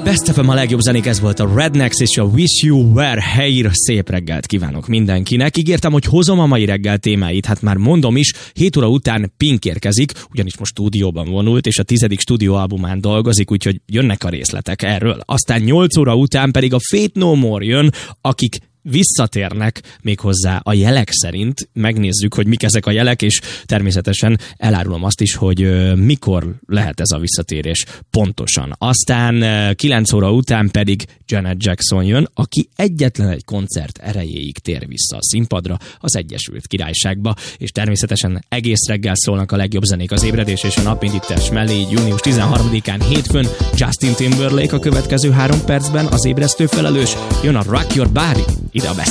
Best FM, a legjobb zenék, ez volt a Rednecks és a Wish You Were Here. Szép reggelt kívánok mindenkinek. Ígértem, hogy hozom a mai reggel témáit, hát már mondom is, 7 óra után Pink érkezik, ugyanis most stúdióban vonult, és a 10. stúdióalbumán dolgozik, úgyhogy jönnek a részletek erről. Aztán 8 óra után pedig a Faith No More jön, akik visszatérnek méghozzá a jelek szerint. Megnézzük, hogy mik ezek a jelek, és természetesen elárulom azt is, hogy mikor lehet ez a visszatérés pontosan. Aztán 9 óra után pedig Janet Jackson jön, aki egyetlen egy koncert erejéig tér vissza a színpadra, az Egyesült Királyságba, és természetesen egész reggel szólnak a legjobb zenék az ébredés és a napindítás mellé. Június 13-án hétfőn Justin Timberlake a következő 3 percben az ébresztő felelős, jön a Rock Your Body, ide a Best